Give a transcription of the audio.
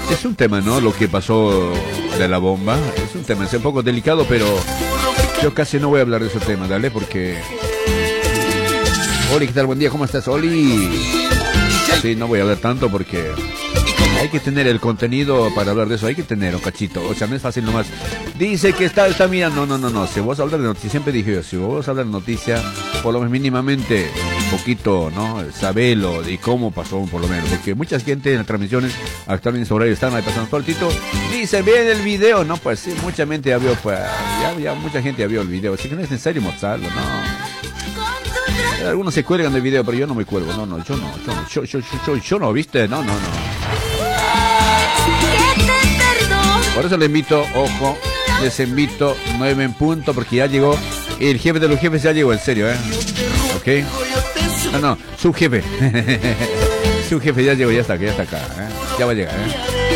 Es un tema, ¿no? Lo que pasó de la bomba. Es un tema, es un poco delicado, pero yo casi no voy a hablar de ese tema, dale, porque... Oli, ¿qué tal? Buen día, ¿cómo estás, Oli? Sí, no voy a hablar tanto porque... Hay que tener el contenido para hablar de eso, hay que tener un cachito, o sea, no es fácil nomás. Dice que está mirando, no, si vos hablas de noticia, siempre dije yo, si vos hablas de noticia, por lo menos mínimamente, un poquito, ¿no? Sabelo de cómo pasó, por lo menos, porque mucha gente en las transmisiones actualmente sobre ello están ahí pasando todo el tito, dice, bien el video, no, pues sí, mucha gente ya vio, pues, ya mucha gente ya vio el video, así que no es necesario mostrarlo, no. Algunos se cuelgan del video, pero yo no me cuelgo, yo no, ¿viste? No. Por eso les invito, ojo, les invito 9 en punto, porque ya llegó, el jefe de los jefes ya llegó, en serio, ¿ok? No, su jefe, su jefe ya llegó, ya está acá, ya va a llegar,